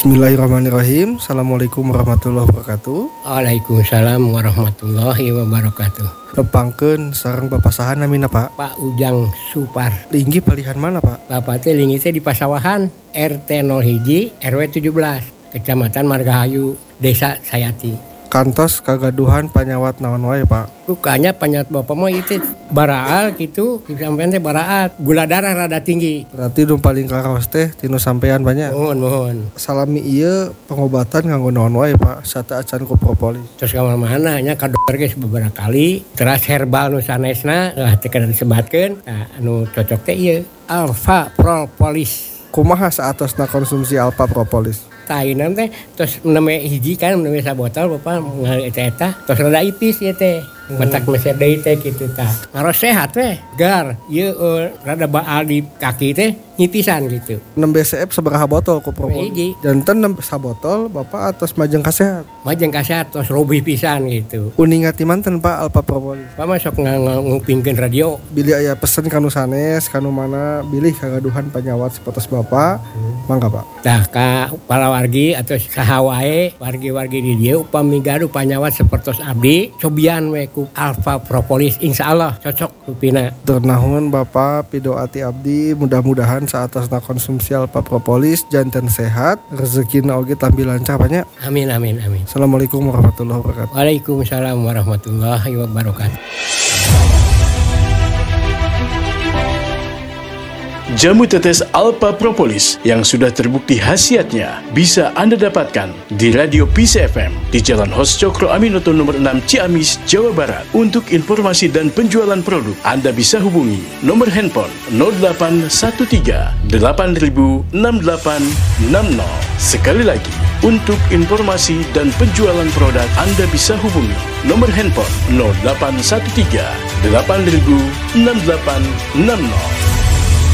Bismillahirrahmanirrahim. Assalamualaikum warahmatullahi wabarakatuh. Waalaikumsalam warahmatullahi wabarakatuh. Pepangkeun sareng papasahan namina Pak. Pak Ujang Supar. Linggi palihan mana Pak? Bapak teh linggi teh di Pasawahan, RT 01 RW 17, Kecamatan Margahayu, Desa Sayati. Kantos kagaduhan panyawat naon wae Pak? Rukanya panyawat bapak mah itu baraat gitu, sampean teh baraat, gula darah rada tinggi. Berarti nu paling karaos teh tinu sampean banyak. Mohon. Salami ieu pengobatan nganggo naon wae Pak? Sata acan ku propolis. Terus ka mana nya ka dokter geus beberapa kali, teras herbal nu sanesna teh kada disebatkeun. Nah, anu cocok teh ieu Alpha Propolis. Kumaha saatosna konsumsi Alpha Propolis? Tainan teh terus neme hiji kan neme sabotol bapak ngali eta terus rada ipis ya teh mentak meser deui teh kitu tah ngaros sehat teh gar ieu rada baal di kaki teh nyipisan gitu. 6 BCF sabaraha botol ku propolis? Hiji. Janten 6 sabotol Bapak atas majeng kasehat. Majeng kasehat terus robih pisan gitu. Uningat ti manten Pak Alpha Propolis? Pak masuk ngupingkeun radio. Bilih aya pesen kanu sanes kanu mana bilih kagaduhan panyawat sapertos Bapak. Mangga Pak. Tah ka palawargi atau saha wae wargi-wargi di dieu upami gaduh panyawat sapertos abdi cobian we ku Alpha Propolis insyaallah cocok rupina. Ternahun Bapak pidoati abdi mudah-mudahan saatosna konsumsi Alpha Propolis janten sehat rezekina oge tambil lancar banyak. Amin. Assalamualaikum warahmatullahi wabarakatuh. Waalaikumsalam warahmatullahi wabarakatuh. Jamu tetes Alpha Propolis yang sudah terbukti khasiatnya bisa Anda dapatkan di Radio Peace FM di Jalan Hos Cokro Aminoto nomor 6 Ciamis, Jawa Barat. Untuk informasi dan penjualan produk, Anda bisa hubungi nomor handphone 0813 8000 6860. Sekali lagi, untuk informasi dan penjualan produk, Anda bisa hubungi nomor handphone 0813 8000 6860.